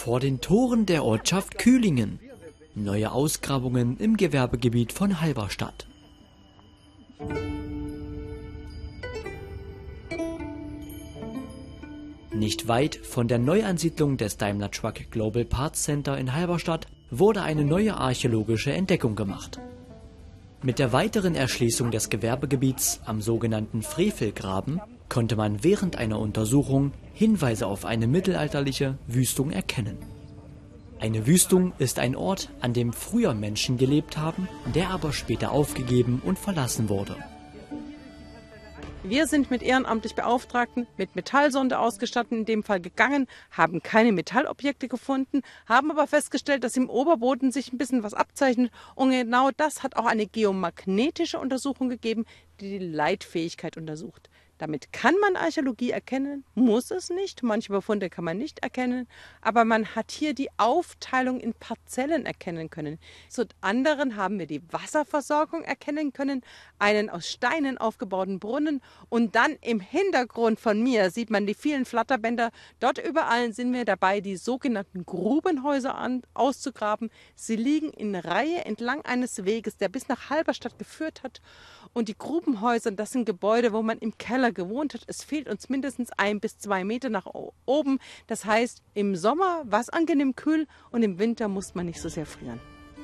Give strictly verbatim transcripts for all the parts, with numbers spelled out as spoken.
Vor den Toren der Ortschaft Kühlingen. Neue Ausgrabungen im Gewerbegebiet von Halberstadt. Nicht weit von der Neuansiedlung des Daimler Truck Global Parts Center in Halberstadt wurde eine neue archäologische Entdeckung gemacht. Mit der weiteren Erschließung des Gewerbegebiets am sogenannten Frevelgraben konnte man während einer Untersuchung Hinweise auf eine mittelalterliche Wüstung erkennen. Eine Wüstung ist ein Ort, an dem früher Menschen gelebt haben, der aber später aufgegeben und verlassen wurde. Wir sind mit ehrenamtlich Beauftragten mit Metallsonde ausgestattet, in dem Fall gegangen, haben keine Metallobjekte gefunden, haben aber festgestellt, dass im Oberboden sich ein bisschen was abzeichnet. Und genau das hat auch eine geomagnetische Untersuchung gegeben, die die Leitfähigkeit untersucht. Damit kann man Archäologie erkennen, muss es nicht. Manche Befunde kann man nicht erkennen, aber man hat hier die Aufteilung in Parzellen erkennen können. Zu anderen haben wir die Wasserversorgung erkennen können, einen aus Steinen aufgebauten Brunnen und dann im Hintergrund von mir sieht man die vielen Flatterbänder. Dort überall sind wir dabei, die sogenannten Grubenhäuser an, auszugraben. Sie liegen in Reihe entlang eines Weges, der bis nach Halberstadt geführt hat. Und die Grubenhäuser, das sind Gebäude, wo man im Keller gewohnt hat. Es fehlt uns mindestens ein bis zwei Meter nach oben. Das heißt, im Sommer war es angenehm kühl und im Winter muss man nicht so sehr frieren.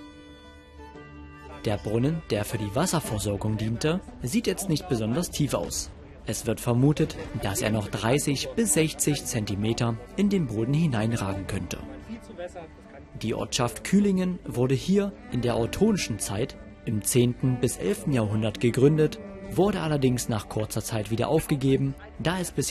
Der Brunnen, der für die Wasserversorgung diente, sieht jetzt nicht besonders tief aus. Es wird vermutet, dass er noch dreißig bis sechzig Zentimeter in den Boden hineinragen könnte. Die Ortschaft Kühlingen wurde hier in der Autonischen Zeit im zehnten bis elften Jahrhundert gegründet, wurde allerdings nach kurzer Zeit wieder aufgegeben, da es bis